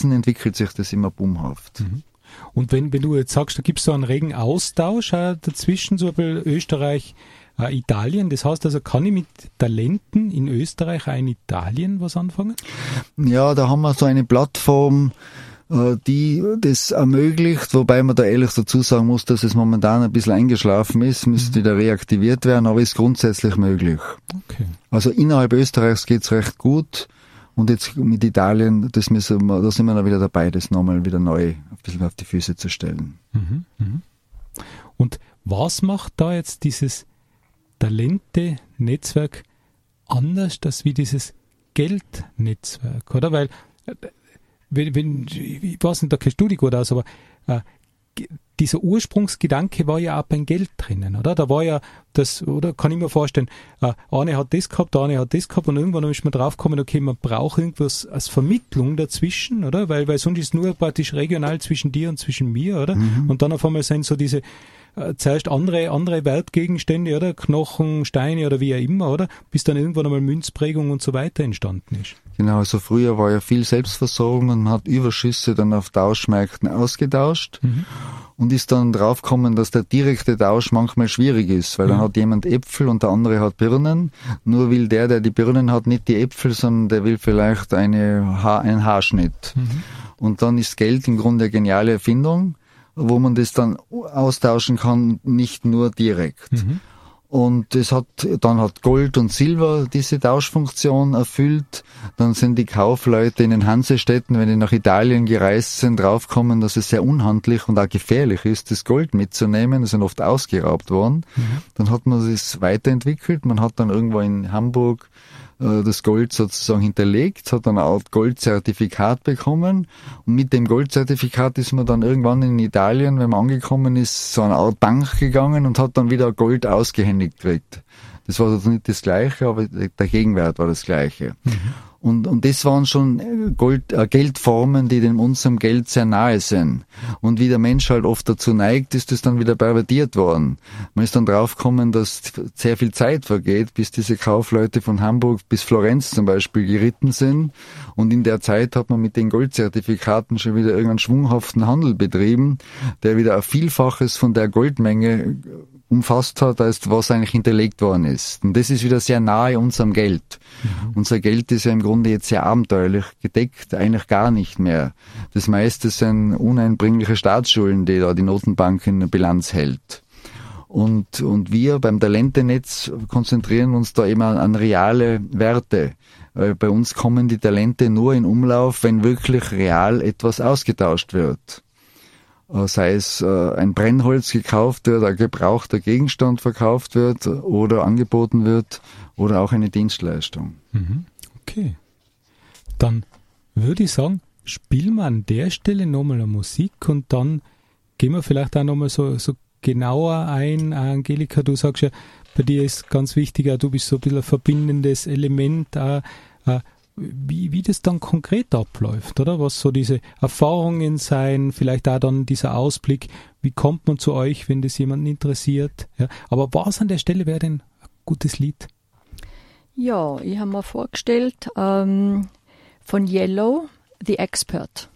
meisten entwickelt sich das immer boomhaft. Mhm. Und wenn du jetzt sagst, da gibt es so einen regen Austausch dazwischen, so ein bisschen Österreich, Italien, das heißt also, kann ich mit Talenten in Österreich auch in Italien was anfangen? Ja, da haben wir so eine Plattform, die das ermöglicht, wobei man da ehrlich dazu sagen muss, dass es momentan ein bisschen eingeschlafen ist, müsste wieder reaktiviert werden, aber ist grundsätzlich möglich. Okay. Also innerhalb Österreichs geht's recht gut und jetzt mit Italien, da sind wir dann wieder dabei, das nochmal wieder neu ein bisschen auf die Füße zu stellen. Mhm, mhm. Und was macht da jetzt dieses Talente-Netzwerk anders als wie dieses Geldnetzwerk, oder? Weil, ich weiß nicht, da kennst du dich gut aus, aber dieser Ursprungsgedanke war ja auch beim Geld drinnen, oder? Da war ja das, oder kann ich mir vorstellen, eine hat das gehabt, der eine hat das gehabt und irgendwann ist man draufgekommen, okay, man braucht irgendwas als Vermittlung dazwischen, oder? Weil sonst ist es nur praktisch regional zwischen dir und zwischen mir, oder? Mhm. Und dann auf einmal sind so diese zuerst andere Wertgegenstände, oder? Knochen, Steine oder wie auch immer, oder? Bis dann irgendwann einmal Münzprägung und so weiter entstanden ist. Genau, also früher war ja viel Selbstversorgung und man hat Überschüsse dann auf Tauschmärkten ausgetauscht und ist dann draufgekommen, dass der direkte Tausch manchmal schwierig ist, weil dann hat jemand Äpfel und der andere hat Birnen. Nur will der die Birnen hat, nicht die Äpfel, sondern der will vielleicht einen Haarschnitt. Und dann ist Geld im Grunde eine geniale Erfindung, wo man das dann austauschen kann, nicht nur direkt. Und dann hat Gold und Silber diese Tauschfunktion erfüllt. Dann sind die Kaufleute in den Hansestädten, wenn die nach Italien gereist sind, draufgekommen, dass es sehr unhandlich und auch gefährlich ist, das Gold mitzunehmen. Die sind oft ausgeraubt worden. Dann hat man das weiterentwickelt. Man hat dann irgendwo in Hamburg das Gold sozusagen hinterlegt, hat dann eine Art Goldzertifikat bekommen und mit dem Goldzertifikat ist man dann irgendwann in Italien, wenn man angekommen ist, so eine Art Bank gegangen und hat dann wieder Gold ausgehändigt gekriegt. Das war also nicht das Gleiche, aber der Gegenwert war das Gleiche. Und das waren schon Geldformen, die unserem Geld sehr nahe sind. Und wie der Mensch halt oft dazu neigt, ist das dann wieder pervertiert worden. Man ist dann draufgekommen, dass sehr viel Zeit vergeht, bis diese Kaufleute von Hamburg bis Florenz zum Beispiel geritten sind. Und in der Zeit hat man mit den Goldzertifikaten schon wieder irgendeinen schwunghaften Handel betrieben, der wieder ein Vielfaches von der Goldmenge umfasst hat, als was eigentlich hinterlegt worden ist. Und das ist wieder sehr nahe unserem Geld. Unser Geld ist ja im Grunde jetzt sehr abenteuerlich gedeckt, eigentlich gar nicht mehr. Das meiste sind uneinbringliche Staatsschulden, die da die Notenbank in der Bilanz hält. Und wir beim Talentenetz konzentrieren uns da immer an reale Werte. Bei uns kommen die Talente nur in Umlauf, wenn wirklich real etwas ausgetauscht wird. Sei es ein Brennholz gekauft wird, ein gebrauchter Gegenstand verkauft wird oder angeboten wird oder auch eine Dienstleistung. Okay. Dann würde ich sagen, spielen wir an der Stelle nochmal eine Musik und dann gehen wir vielleicht auch nochmal so genauer ein. Angelika, du sagst ja, bei dir ist ganz wichtig, du bist so ein bisschen ein verbindendes Element, wie das dann konkret abläuft, oder? Was so diese Erfahrungen sein, vielleicht auch dann dieser Ausblick, wie kommt man zu euch, wenn das jemanden interessiert. Ja? Aber was an der Stelle wäre denn ein gutes Lied? Ja, ich habe mir vorgestellt, von Yellow, The Expert.